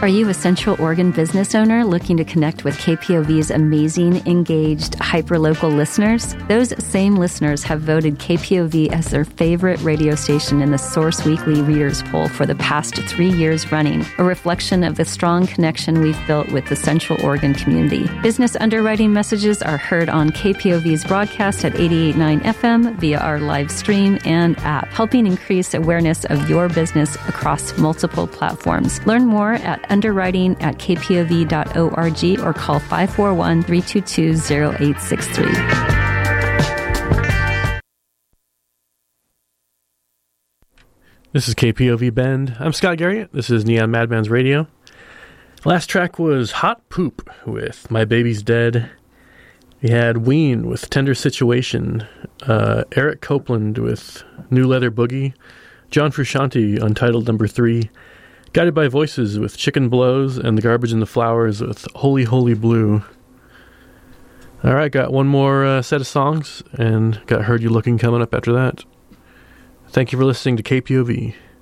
Are you a Central Oregon business owner looking to connect with KPOV's amazing, engaged, hyperlocal listeners? Those same listeners have voted KPOV as their favorite radio station in the Source Weekly Readers Poll for the past 3 years running, a reflection of the strong connection we've built with the Central Oregon community. Business underwriting messages are heard on KPOV's broadcast at 88.9 FM via our live stream and app, helping increase awareness of your business across multiple platforms. Learn more at underwriting@kpov.org or call 541-322-0863. This is KPOV Bend. I'm Scott Garriott. This is Neon Madman's Radio. Last track was Hot Poop with My Baby's Dead. We had Ween with Tender Situation, Eric Copeland with New Leather Boogie, John Frusciante, Untitled No. 3, Guided by Voices with Chicken Blows, and The Garbage and the Flowers with Holy Holy Blue. All right, got one more set of songs, and got Heard You Looking coming up after that. Thank you for listening to KPOV.